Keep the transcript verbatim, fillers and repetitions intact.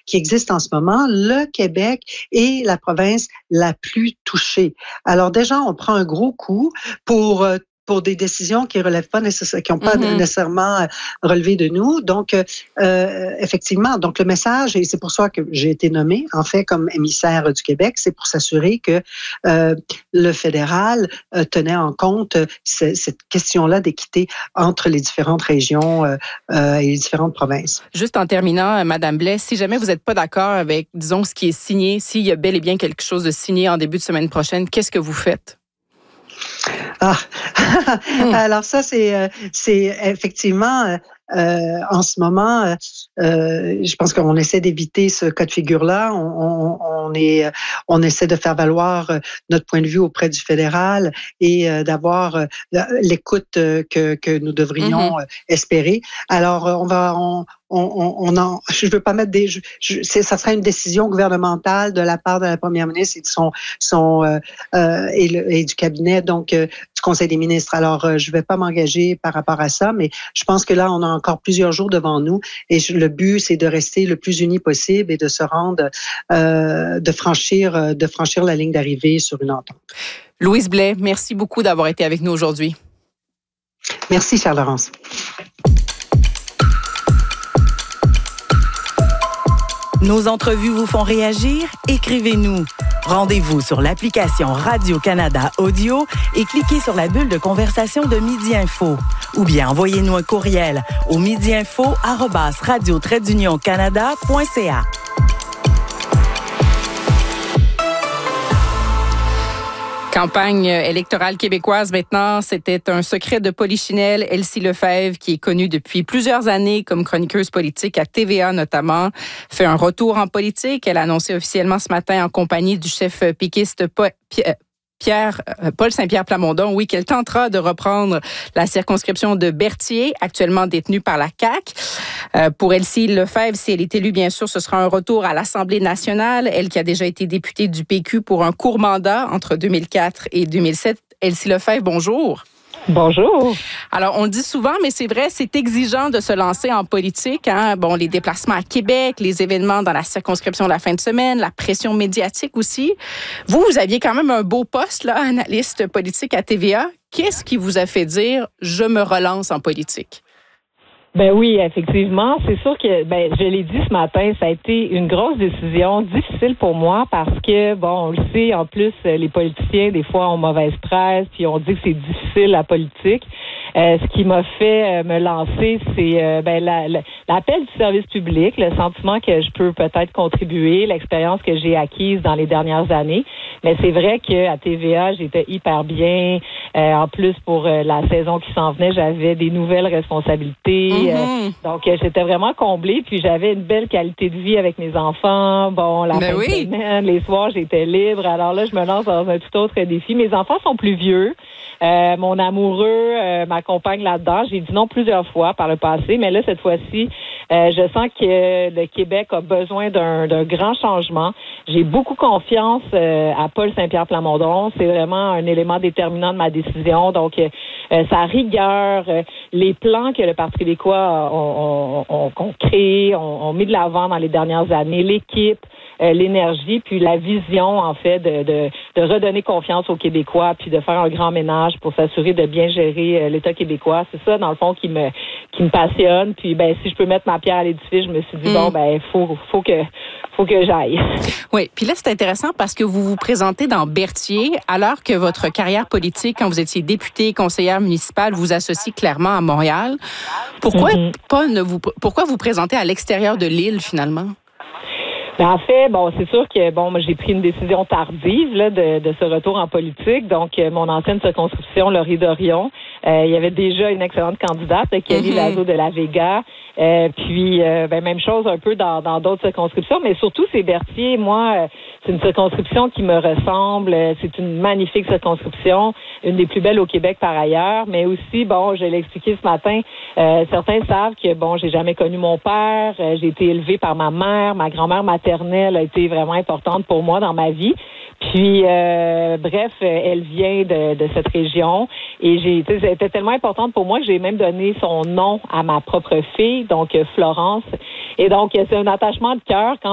qui existent en ce moment, le Québec est la province la plus touchée. Alors déjà, on prend un gros coup pour euh, pour des décisions qui relèvent pas nécessairement, qui n'ont pas mm-hmm. nécessairement relevé de nous. Donc, euh, effectivement, donc le message, et c'est pour ça que j'ai été nommée, en fait, comme émissaire du Québec, c'est pour s'assurer que euh, le fédéral euh, tenait en compte ce, cette question-là d'équité entre les différentes régions euh, euh, et les différentes provinces. Juste en terminant, Madame Blais, si jamais vous n'êtes pas d'accord avec, disons, ce qui est signé, s'il y a bel et bien quelque chose de signé en début de semaine prochaine, qu'est-ce que vous faites? Ah, alors ça, c'est, c'est effectivement, euh, en ce moment, euh, je pense qu'on essaie d'éviter ce cas de figure-là. On, on, on, est, on essaie de faire valoir notre point de vue auprès du fédéral et d'avoir l'écoute que, que nous devrions mm-hmm. espérer. Alors, on va... On, On, on, on en, je veux pas mettre des, je, je, c'est, ça sera une décision gouvernementale de la part de la première ministre et de son, son euh, euh, et, le, et du cabinet, donc euh, du Conseil des ministres. Alors, euh, je vais pas m'engager par rapport à ça, mais je pense que là, on a encore plusieurs jours devant nous et je, le but, c'est de rester le plus unis possible et de se rendre, euh, de franchir, de franchir la ligne d'arrivée sur une entente. Louise Blais, merci beaucoup d'avoir été avec nous aujourd'hui. Merci, Charles-Laurence. Nos entrevues vous font réagir? Écrivez-nous. Rendez-vous sur l'application Radio-Canada Audio et cliquez sur la bulle de conversation de Midi Info. Ou bien envoyez-nous un courriel au midiinfo arobase radio trait d'union canada point c a. Campagne électorale québécoise maintenant, c'était un secret de Polichinelle. Elsie Lefebvre, qui est connue depuis plusieurs années comme chroniqueuse politique à T V A notamment, fait un retour en politique. Elle a annoncé officiellement ce matin en compagnie du chef péquiste Pierre, Paul Saint-Pierre Plamondon, oui, qu'elle tentera de reprendre la circonscription de Berthier, actuellement détenue par la C A Q. Euh, pour Elsie Lefebvre, si elle est élue, bien sûr, ce sera un retour à l'Assemblée nationale. Elle qui a déjà été députée du P Q pour un court mandat entre deux mille quatre et deux mille sept. Elsie Lefebvre, bonjour. Bonjour. Alors, on le dit souvent, mais c'est vrai, c'est exigeant de se lancer en politique. Hein? Bon, les déplacements à Québec, les événements dans la circonscription de la fin de semaine, la pression médiatique aussi. Vous, vous aviez quand même un beau poste, là, analyste politique à T V A. Qu'est-ce qui vous a fait dire « je me relance en politique » ? Ben oui, effectivement. C'est sûr que, ben, je l'ai dit ce matin, ça a été une grosse décision, difficile pour moi parce que, bon, on le sait, en plus, les politiciens, des fois, ont mauvaise presse, puis on dit que c'est difficile, la politique. Euh, ce qui m'a fait euh, me lancer, c'est euh, ben, la, la, l'appel du service public, le sentiment que je peux peut-être contribuer, l'expérience que j'ai acquise dans les dernières années. Mais c'est vrai qu'à T V A, j'étais hyper bien. Euh, en plus, pour euh, la saison qui s'en venait, j'avais des nouvelles responsabilités. Mm-hmm. Euh, donc, euh, j'étais vraiment comblée. Puis, j'avais une belle qualité de vie avec mes enfants. Bon, la ben fin oui. de semaine, les soirs, j'étais libre. Alors là, je me lance dans un tout autre défi. Mes enfants sont plus vieux. Euh, mon amoureux euh, m'accompagne là-dedans. J'ai dit non plusieurs fois par le passé, mais là, cette fois-ci, euh, je sens que le Québec a besoin d'un, d'un grand changement. J'ai beaucoup confiance euh, à Paul Saint-Pierre Plamondon. C'est vraiment un élément déterminant de ma décision. Donc, euh, sa rigueur, euh, les plans que le Parti québécois ont, ont, ont créés, ont, ont mis de l'avant dans les dernières années, l'équipe, euh, l'énergie, puis la vision, en fait, de, de, de redonner confiance aux Québécois, puis de faire un grand ménage pour s'assurer de bien gérer euh, l'État québécois. C'est ça, dans le fond, qui me qui me passionne. Puis, ben, si je peux mettre ma pierre à l'édifice, je me suis dit, mmh. bon, ben, faut, faut que faut que j'aille. Oui, puis là, c'est intéressant parce que vous vous présentez dans Berthier, alors que votre carrière politique, quand vous étiez députée, conseillère municipale, vous associe clairement à Montréal. Pourquoi mmh. pas ne vous pourquoi vous présentez à l'extérieur de l'île, finalement? Ben, en fait, bon, c'est sûr que bon, moi j'ai pris une décision tardive là, de, de ce retour en politique. Donc, euh, mon ancienne circonscription, Laurie-Dorion, euh, il y avait déjà une excellente candidate, Kelly mm-hmm. Lazo de la Vega. Euh, puis, euh, ben, même chose un peu dans, dans d'autres circonscriptions, mais surtout, c'est Berthier. Moi, euh, c'est une circonscription qui me ressemble. C'est une magnifique circonscription, une des plus belles au Québec par ailleurs. Mais aussi, bon, je l'ai expliqué ce matin, euh, certains savent que, bon, j'ai jamais connu mon père. Euh, j'ai été élevée par ma mère. Ma grand-mère maternelle a été vraiment importante pour moi dans ma vie. Puis, euh, bref, elle vient de, de cette région et j'ai, c'était tellement importante pour moi que j'ai même donné son nom à ma propre fille, donc Florence. Et donc, c'est un attachement de cœur quand